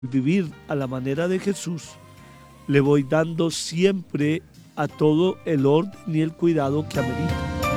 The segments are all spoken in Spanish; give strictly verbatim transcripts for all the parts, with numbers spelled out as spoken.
vivir a la manera de Jesús, le voy dando siempre a todo el orden y el cuidado que amerita.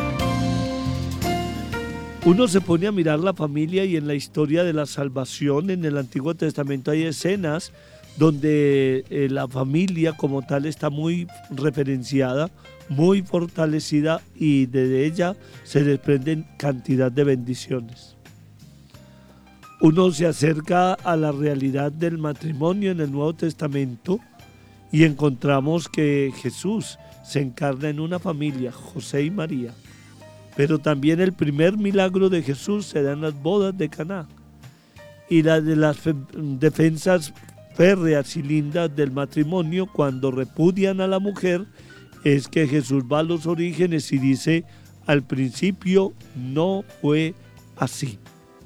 Uno se pone a mirar la familia y en la historia de la salvación en el Antiguo Testamento hay escenas donde eh, la familia como tal está muy referenciada, muy fortalecida y de ella se desprenden cantidad de bendiciones. Uno se acerca a la realidad del matrimonio en el Nuevo Testamento y encontramos que Jesús se encarna en una familia, José y María. Pero también el primer milagro de Jesús se da en las bodas de Caná. Y la de las defensas férreas y lindas del matrimonio cuando repudian a la mujer es que Jesús va a los orígenes y dice, al principio no fue así.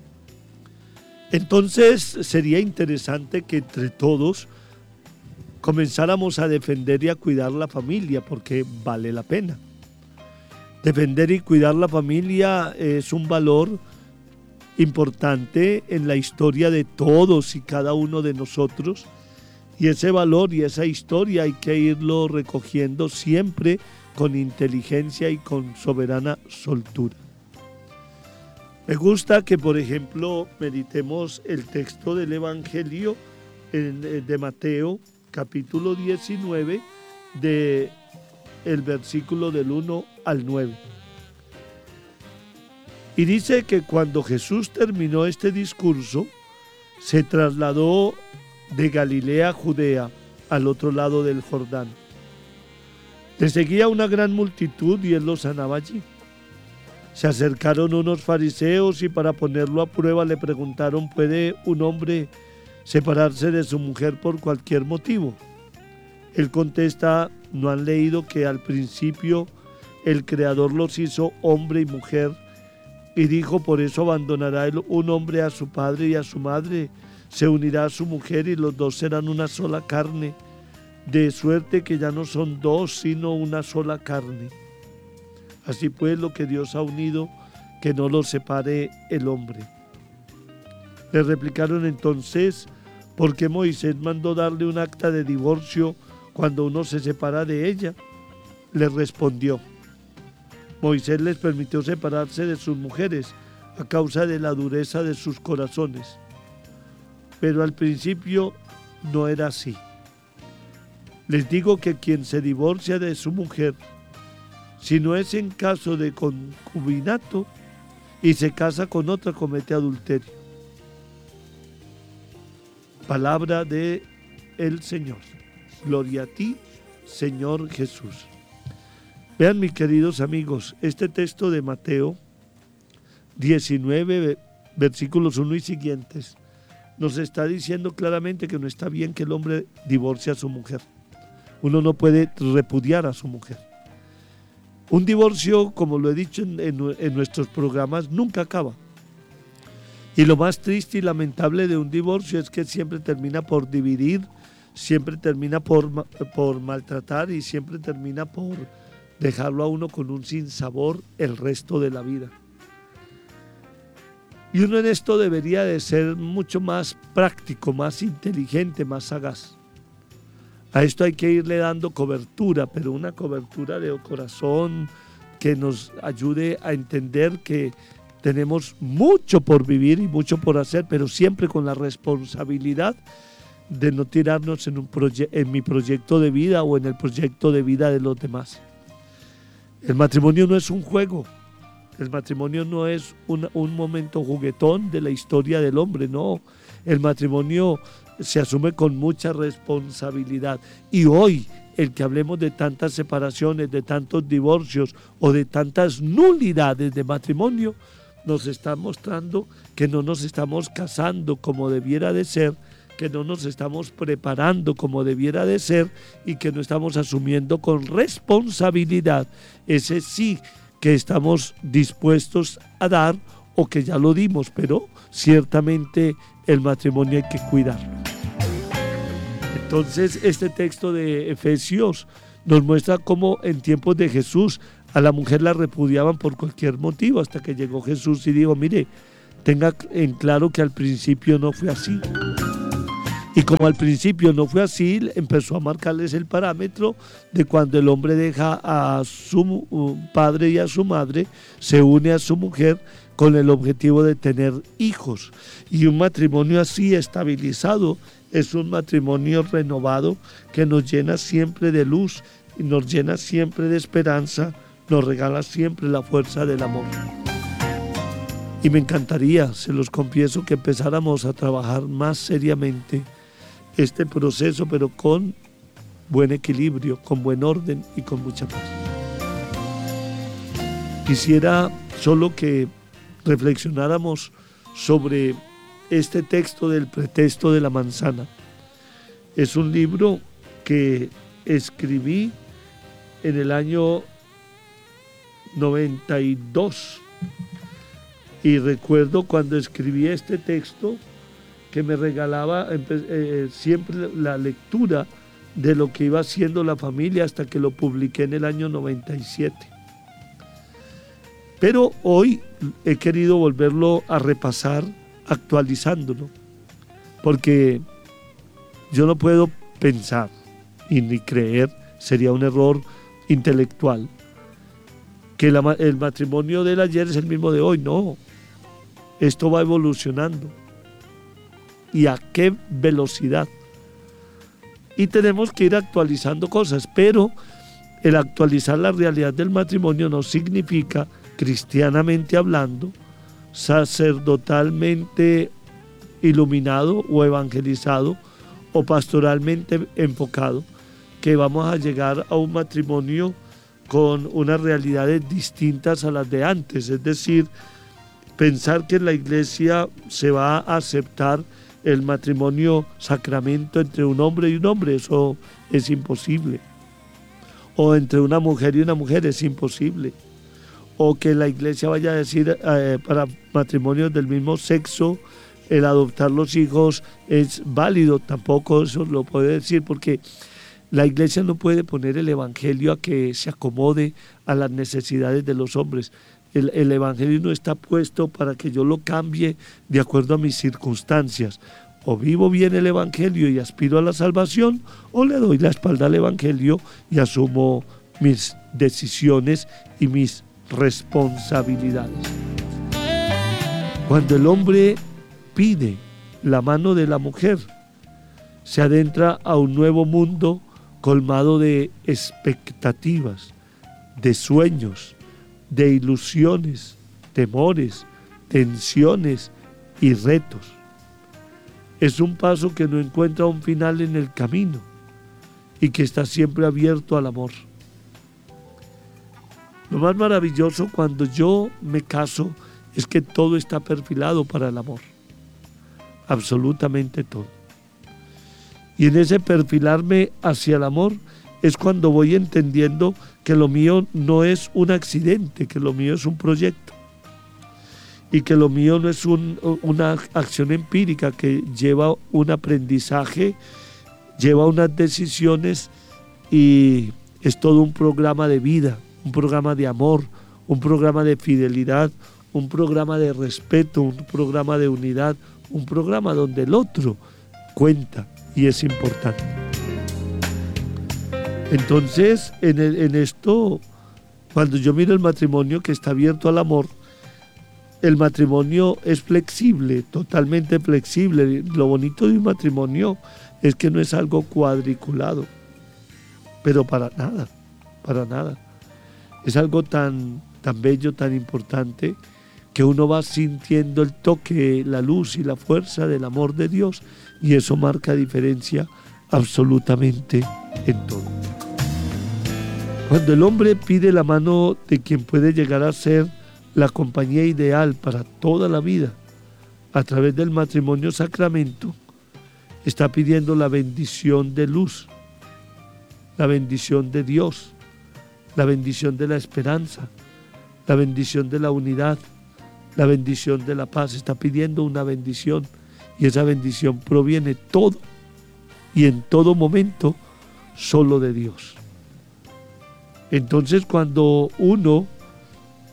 Entonces sería interesante que entre todos comenzáramos a defender y a cuidar la familia porque vale la pena. Defender y cuidar la familia es un valor importante en la historia de todos y cada uno de nosotros y ese valor y esa historia hay que irlo recogiendo siempre con inteligencia y con soberana soltura. Me gusta que, por ejemplo, meditemos el texto del Evangelio de Mateo, capítulo diecinueve, de el versículo del uno al nueve. Y dice que cuando Jesús terminó este discurso, se trasladó de Galilea a Judea, al otro lado del Jordán. Le seguía una gran multitud y él los sanaba allí. Se acercaron unos fariseos y para ponerlo a prueba le preguntaron, ¿puede un hombre separarse de su mujer por cualquier motivo? Él contesta, ¿no han leído que al principio el Creador los hizo hombre y mujer? Y dijo, por eso abandonará un hombre a su padre y a su madre, se unirá a su mujer y los dos serán una sola carne, de suerte que ya no son dos, sino una sola carne. Así pues, lo que Dios ha unido, que no lo separe el hombre. Le replicaron entonces, ¿por qué Moisés mandó darle un acta de divorcio cuando uno se separa de ella? Le respondió, Moisés les permitió separarse de sus mujeres a causa de la dureza de sus corazones. Pero al principio no era así. Les digo que quien se divorcia de su mujer, si no es en caso de concubinato y se casa con otra, comete adulterio. Palabra de el Señor. Gloria a ti, Señor Jesús. Vean, mis queridos amigos, este texto de Mateo diecinueve, versículos uno y siguientes, nos está diciendo claramente que no está bien que el hombre divorcie a su mujer. Uno no puede repudiar a su mujer. Un divorcio, como lo he dicho en, en, en nuestros programas, nunca acaba. Y lo más triste y lamentable de un divorcio es que siempre termina por dividir, siempre termina por, por maltratar y siempre termina por dejarlo a uno con un sinsabor el resto de la vida. Y uno en esto debería de ser mucho más práctico, más inteligente, más sagaz. A esto hay que irle dando cobertura, pero una cobertura de corazón que nos ayude a entender que tenemos mucho por vivir y mucho por hacer, pero siempre con la responsabilidad de no tirarnos en, un proye- en mi proyecto de vida o en el proyecto de vida de los demás. El matrimonio no es un juego, el matrimonio no es un, un momento juguetón de la historia del hombre, no. El matrimonio se asume con mucha responsabilidad. Y hoy, el que hablemos de tantas separaciones, de tantos divorcios o de tantas nulidades de matrimonio, nos está mostrando que no nos estamos casando como debiera de ser, que no nos estamos preparando como debiera de ser y que no estamos asumiendo con responsabilidad ese sí que estamos dispuestos a dar o que ya lo dimos, pero ciertamente el matrimonio hay que cuidarlo. Entonces, este texto de Efesios nos muestra cómo en tiempos de Jesús a la mujer la repudiaban por cualquier motivo, hasta que llegó Jesús y dijo, mire, tenga en claro que al principio no fue así. Y como al principio no fue así, empezó a marcarles el parámetro de cuando el hombre deja a su padre y a su madre, se une a su mujer con el objetivo de tener hijos. Y un matrimonio así estabilizado es un matrimonio renovado que nos llena siempre de luz y nos llena siempre de esperanza, nos regala siempre la fuerza del amor. Y me encantaría, se los confieso, que empezáramos a trabajar más seriamente este proceso, pero con buen equilibrio, con buen orden y con mucha paz. Quisiera solo que reflexionáramos sobre este texto del pretexto de la manzana. Es un libro que escribí en el año noventa y dos y recuerdo cuando escribí este texto que me regalaba eh, siempre la lectura de lo que iba haciendo la familia hasta que lo publiqué en el año noventa y siete. Pero hoy he querido volverlo a repasar actualizándolo, porque yo no puedo pensar y ni creer, sería un error intelectual, que la, el matrimonio del ayer es el mismo de hoy. No, esto va evolucionando. ¿Y a qué velocidad? Y tenemos que ir actualizando cosas, pero el actualizar la realidad del matrimonio no significa, cristianamente hablando, sacerdotalmente iluminado o evangelizado o pastoralmente enfocado, que vamos a llegar a un matrimonio con unas realidades distintas a las de antes. Es decir, pensar que en la iglesia se va a aceptar el matrimonio sacramento entre un hombre y un hombre, eso es imposible. O entre una mujer y una mujer, es imposible. O que la iglesia vaya a decir eh, para matrimonios del mismo sexo, el adoptar los hijos es válido, tampoco eso lo puede decir, porque la iglesia no puede poner el evangelio a que se acomode a las necesidades de los hombres. El, el evangelio no está puesto para que yo lo cambie de acuerdo a mis circunstancias. O vivo bien el evangelio y aspiro a la salvación, o le doy la espalda al evangelio y asumo mis decisiones y mis responsabilidades. Cuando el hombre pide la mano de la mujer, se adentra a un nuevo mundo colmado de expectativas, de sueños, de ilusiones, temores, tensiones y retos. Es un paso que no encuentra un final en el camino y que está siempre abierto al amor. Lo más maravilloso cuando yo me caso es que todo está perfilado para el amor, absolutamente todo. Y en ese perfilarme hacia el amor es cuando voy entendiendo que lo mío no es un accidente, que lo mío es un proyecto y que lo mío no es un, una acción empírica que lleva un aprendizaje, lleva unas decisiones y es todo un programa de vida, un programa de amor, un programa de fidelidad, un programa de respeto, un programa de unidad, un programa donde el otro cuenta y es importante. Entonces, en, el, en esto, cuando yo miro el matrimonio que está abierto al amor, el matrimonio es flexible, totalmente flexible. Lo bonito de un matrimonio es que no es algo cuadriculado, pero para nada, para nada. Es algo tan, tan bello, tan importante, que uno va sintiendo el toque, la luz y la fuerza del amor de Dios, y eso marca diferencia absolutamente en todo. Cuando el hombre pide la mano de quien puede llegar a ser la compañía ideal para toda la vida, a través del matrimonio sacramento, está pidiendo la bendición de luz, la bendición de Dios, la bendición de la esperanza, la bendición de la unidad, la bendición de la paz. Está pidiendo una bendición y esa bendición proviene todo y en todo momento solo de Dios. Entonces, cuando uno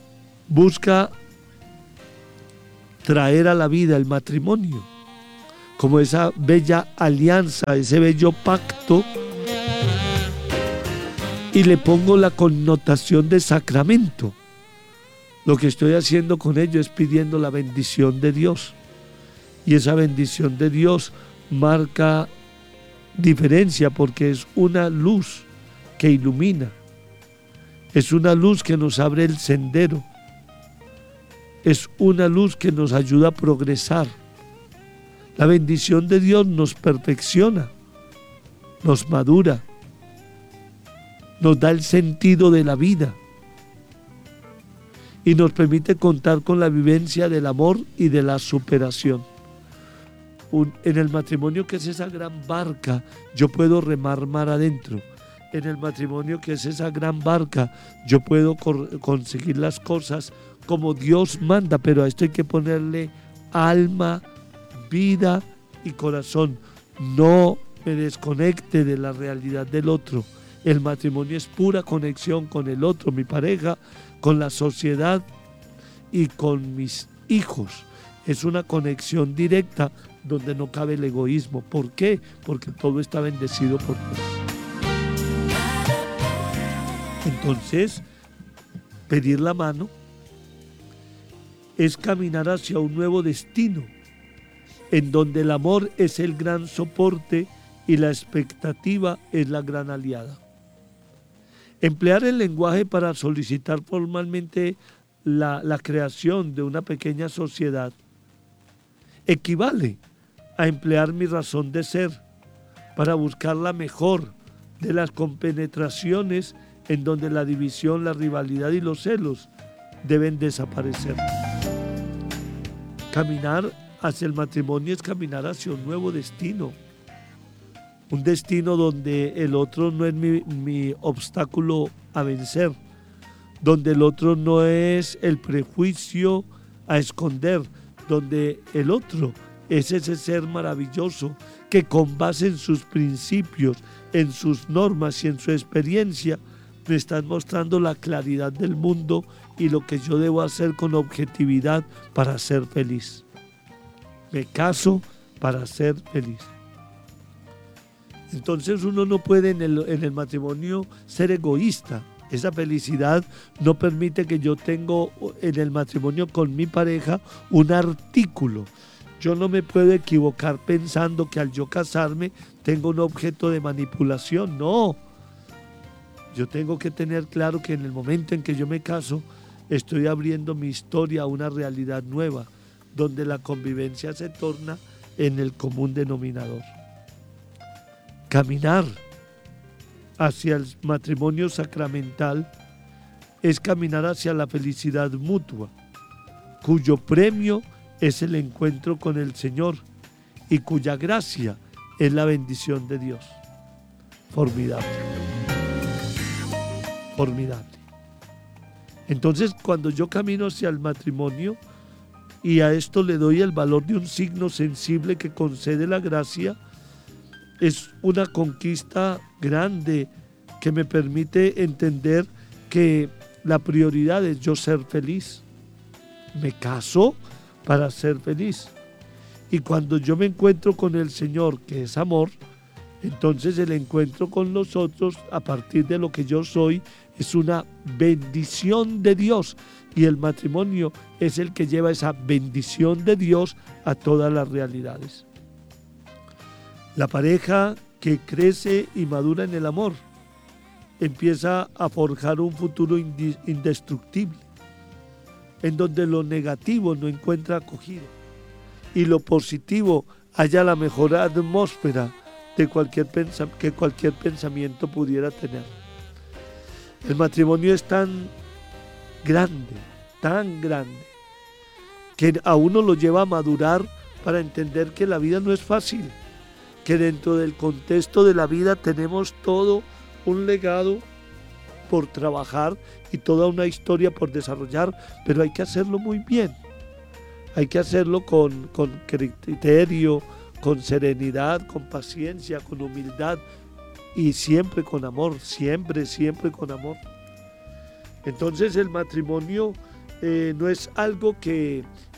busca traer a la vida el matrimonio, como esa bella alianza, ese bello pacto, y le pongo la connotación de sacramento. Lo que estoy haciendo con ello es pidiendo la bendición de Dios. Y esa bendición de Dios marca diferencia porque es una luz que ilumina. Es una luz que nos abre el sendero. Es una luz que nos ayuda a progresar. La bendición de Dios nos perfecciona, nos madura, nos da el sentido de la vida y nos permite contar con la vivencia del amor y de la superación. Un, en el matrimonio, que es esa gran barca, yo puedo remar mar adentro. En el matrimonio, que es esa gran barca, yo puedo cor- conseguir las cosas como Dios manda, pero a esto hay que ponerle alma, vida y corazón. No me desconecte de la realidad del otro. El matrimonio es pura conexión con el otro, mi pareja, con la sociedad y con mis hijos. Es una conexión directa donde no cabe el egoísmo. ¿Por qué? Porque todo está bendecido por Dios. Entonces, pedir la mano es caminar hacia un nuevo destino, en donde el amor es el gran soporte y la expectativa es la gran aliada. Emplear el lenguaje para solicitar formalmente la, la creación de una pequeña sociedad equivale a emplear mi razón de ser para buscar la mejor de las compenetraciones en donde la división, la rivalidad y los celos deben desaparecer. Caminar hacia el matrimonio es caminar hacia un nuevo destino. Un destino donde el otro no es mi, mi obstáculo a vencer, donde el otro no es el prejuicio a esconder, donde el otro es ese ser maravilloso que con base en sus principios, en sus normas y en su experiencia me están mostrando la claridad del mundo y lo que yo debo hacer con objetividad para ser feliz. Me caso para ser feliz. Entonces uno no puede en el, en el matrimonio ser egoísta. Esa felicidad no permite que yo tenga en el matrimonio con mi pareja un artículo. Yo no me puedo equivocar pensando que al yo casarme tengo un objeto de manipulación. No. Yo tengo que tener claro que en el momento en que yo me caso, estoy abriendo mi historia a una realidad nueva, donde la convivencia se torna en el común denominador. Caminar hacia el matrimonio sacramental es caminar hacia la felicidad mutua, cuyo premio es el encuentro con el Señor y cuya gracia es la bendición de Dios. Formidable. Formidable. Entonces, cuando yo camino hacia el matrimonio y a esto le doy el valor de un signo sensible que concede la gracia, es una conquista grande que me permite entender que la prioridad es yo ser feliz. Me caso para ser feliz. Y cuando yo me encuentro con el Señor, que es amor, entonces el encuentro con los otros a partir de lo que yo soy es una bendición de Dios. Y el matrimonio es el que lleva esa bendición de Dios a todas las realidades. La pareja que crece y madura en el amor empieza a forjar un futuro indestructible, en donde lo negativo no encuentra acogida y lo positivo haya la mejor atmósfera de cualquier pens- que cualquier pensamiento pudiera tener. El matrimonio es tan grande, tan grande, que a uno lo lleva a madurar para entender que la vida no es fácil, que dentro del contexto de la vida tenemos todo un legado por trabajar y toda una historia por desarrollar, pero hay que hacerlo muy bien. Hay que hacerlo con, con criterio, con serenidad, con paciencia, con humildad y siempre con amor, siempre, siempre con amor. Entonces el matrimonio eh, no es algo que,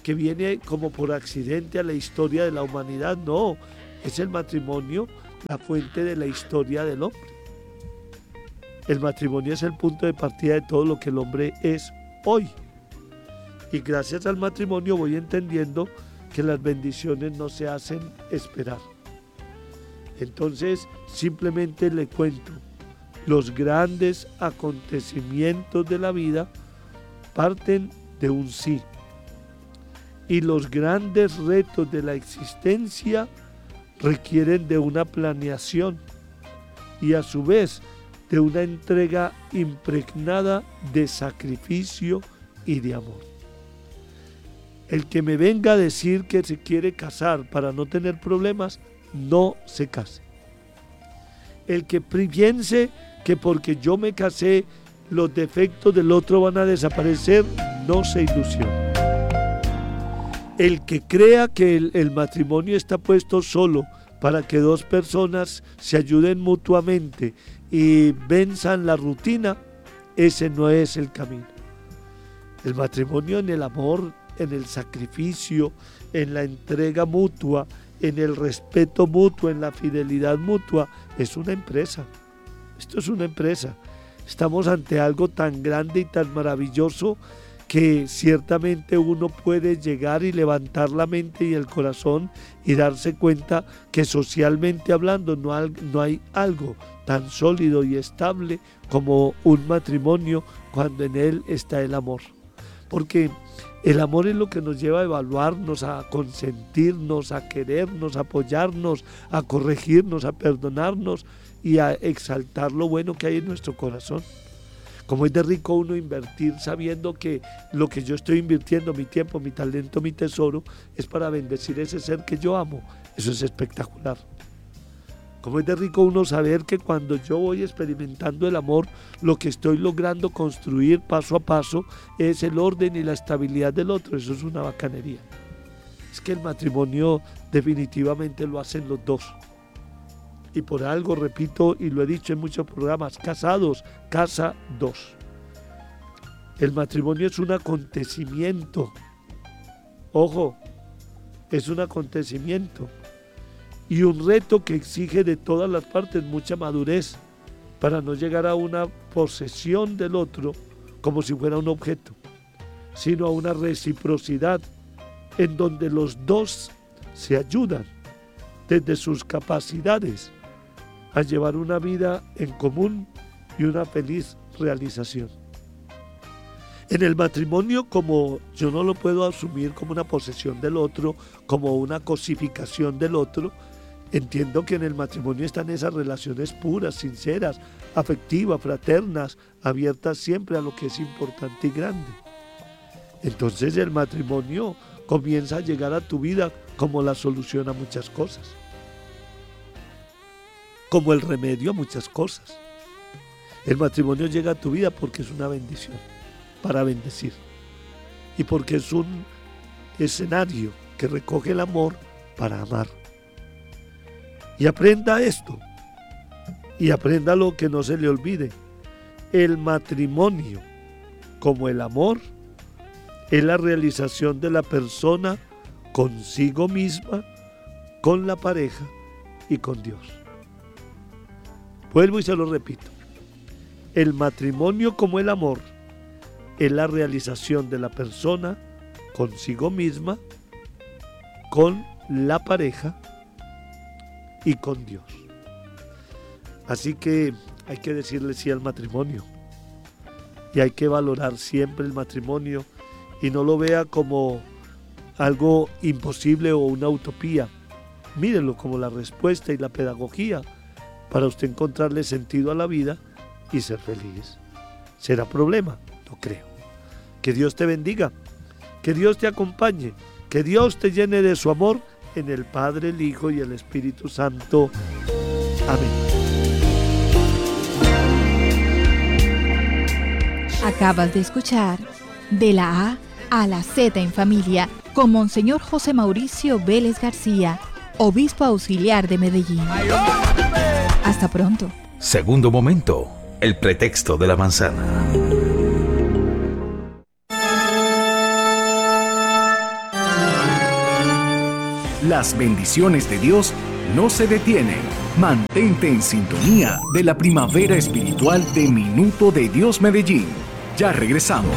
que viene como por accidente a la historia de la humanidad. No, es el matrimonio la fuente de la historia del hombre. El matrimonio es el punto de partida de todo lo que el hombre es hoy. Y gracias al matrimonio voy entendiendo que las bendiciones no se hacen esperar. Entonces, simplemente le cuento, los grandes acontecimientos de la vida parten de un sí. Y los grandes retos de la existencia requieren de una planeación y a su vez de una entrega impregnada de sacrificio y de amor. El que me venga a decir que se quiere casar para no tener problemas, no se case. El que piense que porque yo me casé los defectos del otro van a desaparecer, no se ilusione. El que crea que el, el matrimonio está puesto solo para que dos personas se ayuden mutuamente y venzan la rutina, ese no es el camino. El matrimonio en el amor, en el sacrificio, en la entrega mutua, en el respeto mutuo, en la fidelidad mutua, es una empresa. Esto es una empresa. Estamos ante algo tan grande y tan maravilloso que ciertamente uno puede llegar y levantar la mente y el corazón y darse cuenta que socialmente hablando no hay, no hay algo tan sólido y estable como un matrimonio cuando en él está el amor. Porque el amor es lo que nos lleva a evaluarnos, a consentirnos, a querernos, a apoyarnos, a corregirnos, a perdonarnos y a exaltar lo bueno que hay en nuestro corazón. Como es de rico uno invertir sabiendo que lo que yo estoy invirtiendo, mi tiempo, mi talento, mi tesoro, es para bendecir ese ser que yo amo. Eso es espectacular. Como es de rico uno saber que cuando yo voy experimentando el amor, lo que estoy logrando construir paso a paso es el orden y la estabilidad del otro. Eso es una bacanería. Es que el matrimonio definitivamente lo hacen los dos. Y por algo, repito, y lo he dicho en muchos programas, casados, casa dos. El matrimonio es un acontecimiento. Ojo, es un acontecimiento. Y un reto que exige de todas las partes mucha madurez para no llegar a una posesión del otro como si fuera un objeto, sino a una reciprocidad en donde los dos se ayudan desde sus capacidades a llevar una vida en común y una feliz realización. En el matrimonio, como yo no lo puedo asumir como una posesión del otro, como una cosificación del otro, entiendo que en el matrimonio están esas relaciones puras, sinceras, afectivas, fraternas, abiertas siempre a lo que es importante y grande. Entonces el matrimonio comienza a llegar a tu vida como la solución a muchas cosas, como el remedio a muchas cosas. El matrimonio llega a tu vida porque es una bendición, para bendecir, y porque es un escenario que recoge el amor para amar. Y aprenda esto, y aprenda lo que no se le olvide. El matrimonio, como el amor, es la realización de la persona consigo misma, con la pareja y con Dios. Vuelvo y se lo repito. El matrimonio, como el amor, es la realización de la persona consigo misma, con la pareja y con Dios. Así que hay que decirle sí al matrimonio y hay que valorar siempre el matrimonio y no lo vea como algo imposible o una utopía. Mírelo como la respuesta y la pedagogía para usted encontrarle sentido a la vida y ser feliz. ¿Será problema? No creo. Que Dios te bendiga, que Dios te acompañe, que Dios te llene de su amor en el Padre, el Hijo y el Espíritu Santo. Amén. Acabas de escuchar De la A a la Z en Familia con Monseñor José Mauricio Vélez García, Obispo Auxiliar de Medellín. Hasta pronto. Segundo momento, el pretexto de la manzana. Las bendiciones de Dios no se detienen. Mantente en sintonía de la primavera espiritual de Minuto de Dios Medellín. Ya regresamos.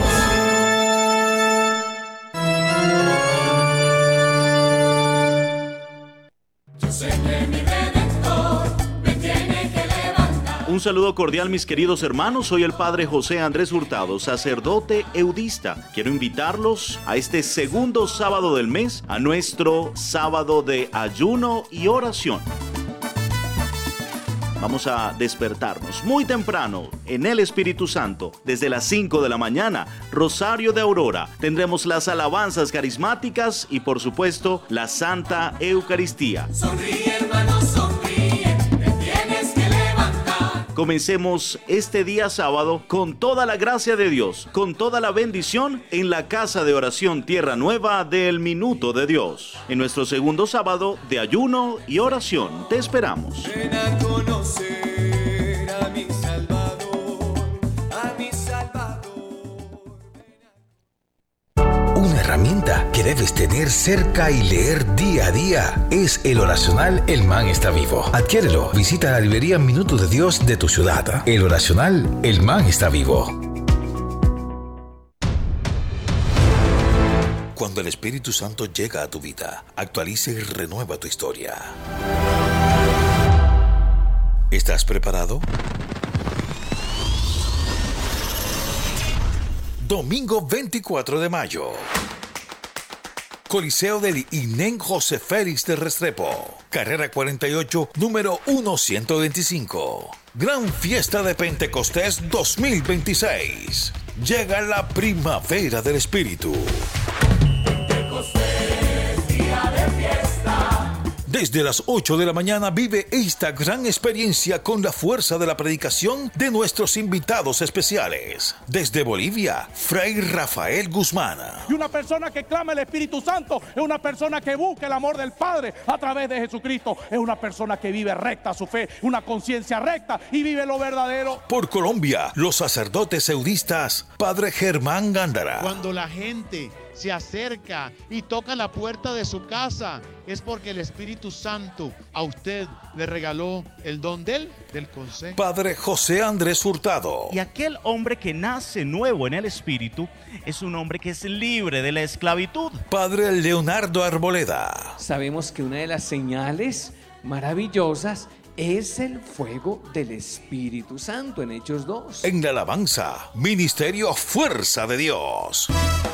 Un saludo cordial, mis queridos hermanos. Soy el Padre José Andrés Hurtado, sacerdote eudista. Quiero invitarlos a este segundo sábado del mes, a nuestro sábado de ayuno y oración. Vamos a despertarnos muy temprano en el Espíritu Santo. Desde las cinco de la mañana, Rosario de Aurora. Tendremos las alabanzas carismáticas y, por supuesto, la Santa Eucaristía. Sonríe, hermano, sonríe, te tienes que levantar. Comencemos este día sábado con toda la gracia de Dios, con toda la bendición en la Casa de Oración Tierra Nueva del Minuto de Dios. En nuestro segundo sábado de ayuno y oración, te esperamos. Ven a conocer a mi Salvador, a mi Salvador. Una herramienta que debes tener cerca y leer día a día es el oracional El Man está vivo. Adquiérelo. Visita la librería Minuto de Dios de tu ciudad. El oracional El Man está vivo. Cuando el Espíritu Santo llega a tu vida, actualiza y renueva tu historia. ¿Estás preparado? Domingo veinticuatro de mayo. Coliseo del Inén José Félix de Restrepo. Carrera cuarenta y ocho, número ciento veinticinco. Gran Fiesta de Pentecostés dos mil veintiséis. Llega la primavera del Espíritu. Desde las ocho de la mañana vive esta gran experiencia con la fuerza de la predicación de nuestros invitados especiales. Desde Bolivia, Fray Rafael Guzmán. Y una persona que clama el Espíritu Santo es una persona que busca el amor del Padre a través de Jesucristo. Es una persona que vive recta su fe, una conciencia recta y vive lo verdadero. Por Colombia, los sacerdotes eudistas, Padre Germán Gándara. Cuando la gente se acerca y toca la puerta de su casa, es porque el Espíritu Santo a usted le regaló el don del, del consejo. Padre José Andrés Hurtado. Y aquel hombre que nace nuevo en el Espíritu es un hombre que es libre de la esclavitud. Padre Leonardo Arboleda. Sabemos que una de las señales maravillosas es el fuego del Espíritu Santo en Hechos dos. En la alabanza, Ministerio Fuerza de Dios.